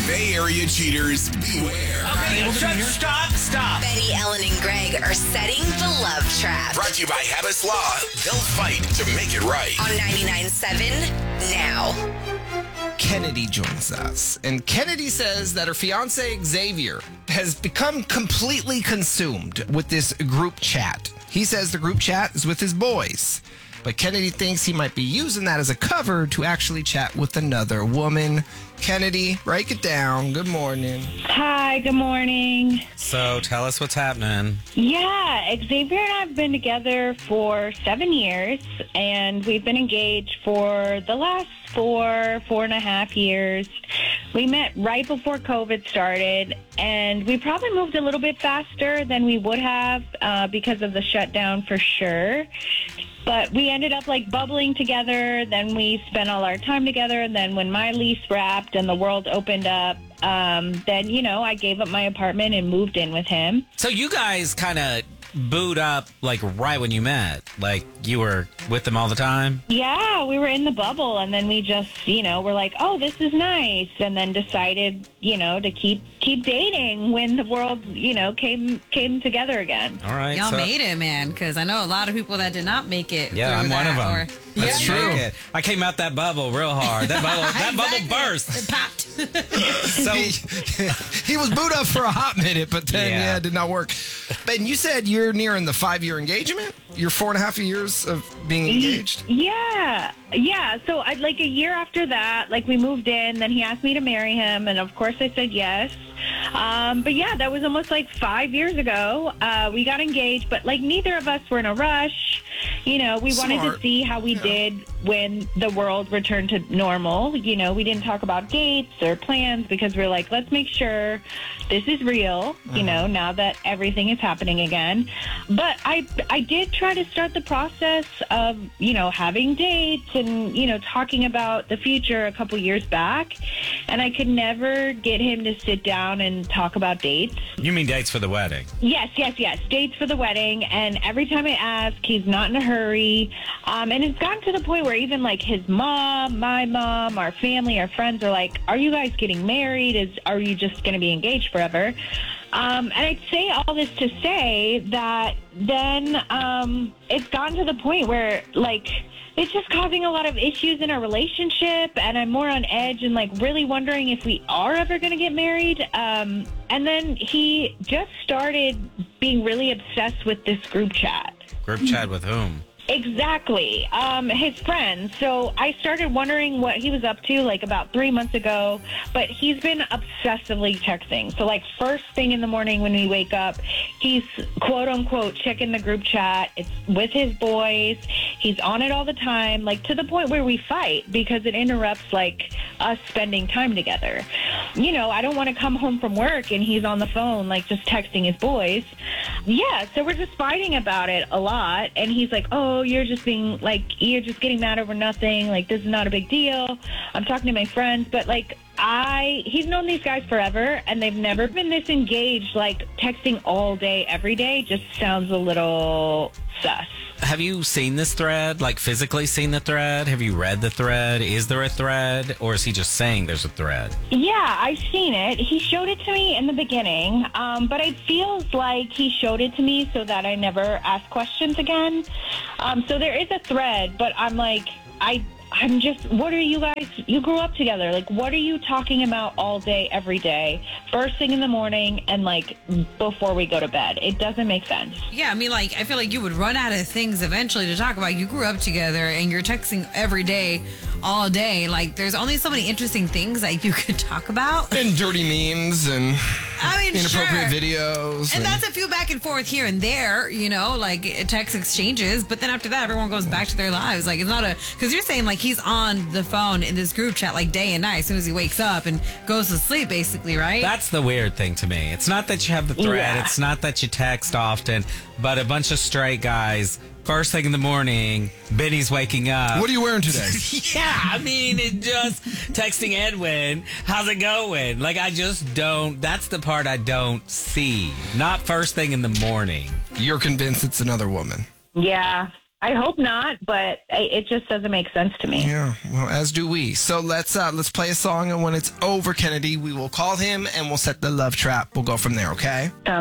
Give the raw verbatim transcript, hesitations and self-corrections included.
Bay Area cheaters, beware. Okay, shut, stop, stop. Betty, Ellen, and Greg are setting the love trap. Brought to you by Habits Law. They'll fight to make it right. On ninety-nine point seven now. Kennedy joins us, and Kennedy says that her fiance Xavier has become completely consumed with this group chat. He says the group chat is with his boys, but Kennedy thinks he might be using that as a cover to actually chat with another woman. Kennedy, break it down. Good morning. Hi, good morning. So tell us what's happening. Yeah, Xavier and I have been together for seven years, and we've been engaged for the last four, four and a half years. We met right before COVID started, and we probably moved a little bit faster than we would have uh, because of the shutdown for sure. But we ended up like bubbling together. Then we spent all our time together. And then when my lease wrapped and the world opened up, um, then, you know, I gave up my apartment and moved in with him. So you guys kind of booed up like right when you met, like you were with them all the time? Yeah, we were in the bubble, and then we just, you know, were like, oh, this is nice, and then decided, you know, to keep keep dating when the world, you know, came came together again. All right. Y'all so, made it, man, because I know a lot of people that did not make it. Yeah, I'm through one of that, them. Or, That's yeah, true. I came out that bubble real hard. That bubble, that bubble burst. It popped. So he, he was booed up for a hot minute, but then, yeah, Yeah. it did not work. Ben, you said you're nearing the five-year engagement? You're four and a half years of being engaged? Yeah, yeah. So I like a year after that, like we moved in, then he asked me to marry him, and of course I said yes. Um, but yeah, that was almost like five years ago. Uh, we got engaged, but like neither of us were in a rush. You know, we wanted Smart. to see how we Yeah. did when the world returned to normal. You know, we didn't talk about dates or plans because we we're like, let's make sure this is real, you Uh-huh. know, now that everything is happening again. But I, I did try to start the process of, you know, having dates and, you know, talking about the future a couple years back. And I could never get him to sit down and talk about dates. you mean dates for the wedding? Yes, yes, yes. Dates for the wedding. And every time I ask, he's not in a hurry. Um, and it's gotten to the point where even like his mom, my mom, our family, our friends are like, are you guys getting married? Is Are you just going to be engaged forever? Um, and I'd say all this to say that then um, it's gotten to the point where like it's just causing a lot of issues in our relationship, and I'm more on edge and like really wondering if we are ever going to get married. Um, and then he just started being really obsessed with this group chat. Group chat with whom? Exactly. Um, his friends. So I started wondering what he was up to like about three months ago, but he's been obsessively texting. So like first thing in the morning when we wake up, he's quote unquote checking the group chat. It's with his boys. He's on it all the time, like to the point where we fight because it interrupts like us spending time together. You know, I don't want to come home from work and he's on the phone, like just texting his boys. Yeah. So we're just fighting about it a lot. And he's like, oh, you're just being like, you're just getting mad over nothing. Like, this is not a big deal. I'm talking to my friends, but like, I, he's known these guys forever and they've never been this engaged. Like texting all day, every day just sounds a little sus. Have you seen this thread? Like physically seen the thread? Have you read the thread? Is there a thread? Or is he just saying there's a thread? Yeah, I've seen it. He showed it to me in the beginning, um, but it feels like he showed it to me so that I never ask questions again. Um, so there is a thread, but I'm like, I... I'm just, what are you guys, you grew up together. Like, what are you talking about all day, every day, first thing in the morning and like before we go to bed? It doesn't make sense. Yeah, I mean, like, I feel like you would run out of things eventually to talk about. You grew up together and you're texting every day, all day. Like, there's only so many interesting things that you could talk about. And dirty memes and I mean, inappropriate sure. videos. And that's a few back and forth here and there, you know, like text exchanges. But then after that, everyone goes back to their lives. Like, it's not a, because you're saying like he's on the phone in this group chat like day and night as soon as he wakes up and goes to sleep, basically, right? That's the weird thing to me. It's not that you have the thread. Yeah. It's not that you text often, but a bunch of straight guys, first thing in the morning, Benny's waking up. What are you wearing today? Yeah, I mean, it just texting Edwin, how's it going? Like, I just don't, that's the part I don't see. Not first thing in the morning. You're convinced it's another woman. Yeah. I hope not, but I, it just doesn't make sense to me. Yeah, well, as do we. So let's uh, let's play a song, and when it's over, Kennedy, we will call him and we'll set the love trap. We'll go from there, okay? Sounds